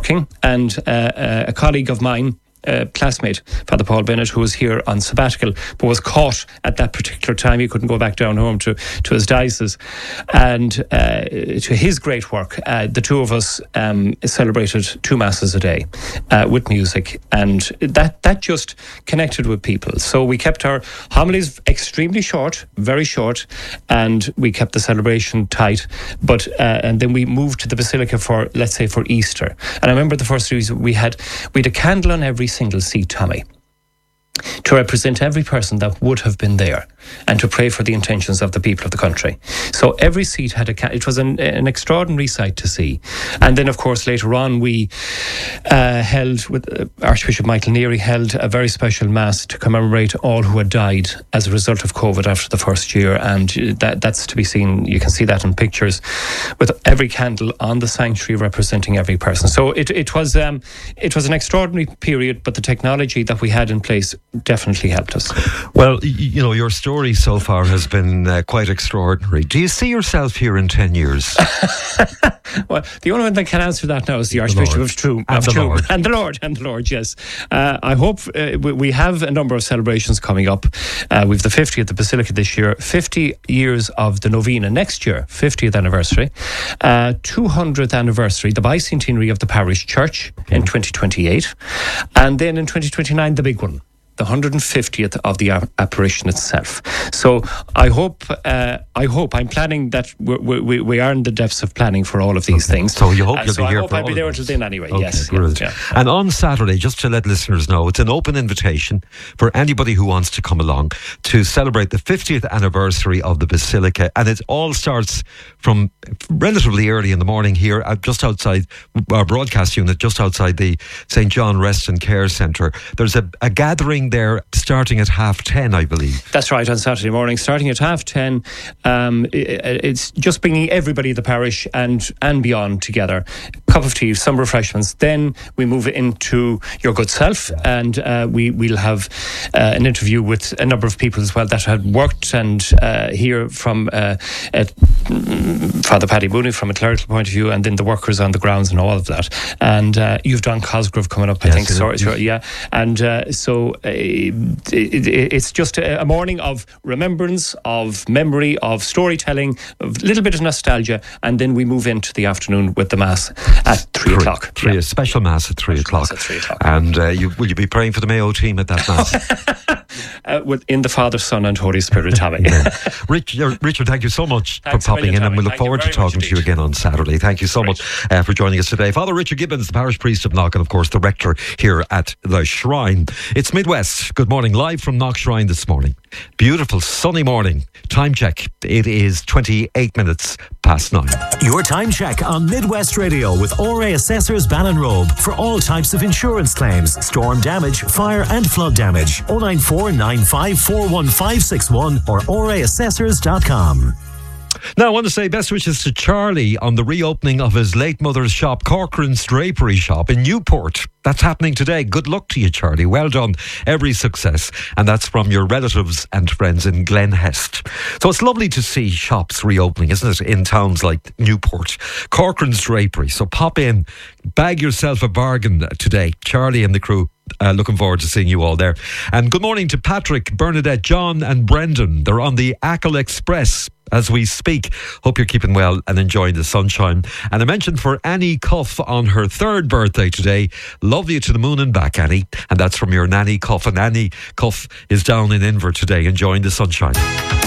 working, and a colleague of mine, classmate, Father Paul Bennett, who was here on sabbatical but was caught at that particular time. He couldn't go back down home to his diocese, and to his great work, the two of us celebrated 2 masses a day with music, and that just connected with people. So we kept our homilies extremely short, very short, and we kept the celebration tight, but and then we moved to the Basilica for, let's say, for Easter. And I remember the first series we had a candle on every single seat, Tommy, to represent every person that would have been there and to pray for the intentions of the people of the country. So every seat had it was an extraordinary sight to see. And then, of course, later on we held, with Archbishop Michael Neary, held a very special Mass to commemorate all who had died as a result of COVID after the first year, and that's to be seen. You can see that in pictures, with every candle on the sanctuary representing every person. So it was an extraordinary period, but the technology that we had in place definitely helped us. Well, your story so far has been quite extraordinary. Do you see yourself here in 10 years? Well, the only one that can answer that now is the Archbishop of Tuam. And the Lord, yes. I hope we have a number of celebrations coming up. We've the 50th at the Basilica this year, 50 years of the Novena next year, 50th anniversary, 200th anniversary, the bicentenary of the parish church in 2028, and then in 2029 the big one, the 150th of the apparition itself. So I hope I'm planning that we are in the depths of planning for all of these things. So you hope you'll be here for all of them. I hope I'll be there until then anyway. Okay, yes. Yeah. And on Saturday, just to let listeners know, it's an open invitation for anybody who wants to come along to celebrate the 50th anniversary of the Basilica, and it all starts from relatively early in the morning here at just outside our broadcast unit, just outside the St. John Rest and Care Centre. There's a gathering there starting at 10:30, I believe. That's right, on Saturday morning, starting at 10:30. It's just bringing everybody at the parish and beyond together. Cup of tea, some refreshments. Then we move into Your Good Self, and we'll have an interview with a number of people as well that had worked and hear from Father Paddy Mooney from a clerical point of view, and then the workers on the grounds and all of that. And you've Don Cosgrove coming up, I think. Yeah. And so it's just a morning of remembrance, of memory, of storytelling, a little bit of nostalgia, and then we move into the afternoon with the Mass at 3 o'clock. A special Mass at 3 o'clock. And will you be praying for the Mayo team at that Mass? In the Father, Son and Holy Spirit, Tommy. Yeah. Richard, thank you so much for popping in, and we look forward to talking to you again on Saturday. Thank you so much for joining us today. Father Richard Gibbons, the parish priest of Knock, and of course the rector here at the Shrine. It's Midwest. Good morning, live from Knock Shrine this morning. Beautiful sunny morning. Time check. It is 28 minutes past 9. Your time check on Midwest Radio with ORA Assessors Ballinrobe for all types of insurance claims, storm damage, fire and flood damage. 094 95 41561 or oraassessors.com. Now, I want to say best wishes to Charlie on the reopening of his late mother's shop, Corcoran's Drapery Shop in Newport. That's happening today. Good luck to you, Charlie. Well done. Every success. And that's from your relatives and friends in Glen Hest. So it's lovely to see shops reopening, isn't it, in towns like Newport. Corcoran's Drapery. So pop in, bag yourself a bargain today. Charlie and the crew. Looking forward to seeing you all there. And good morning to Patrick, Bernadette, John and Brendan. They're on the Achill Express as we speak. Hope you're keeping well and enjoying the sunshine. And I mentioned for Annie Cuff on her 3rd birthday today. Love you to the moon and back, Annie. And that's from your Nanny Cuff. And Annie Cuff is down in Inver today enjoying the sunshine.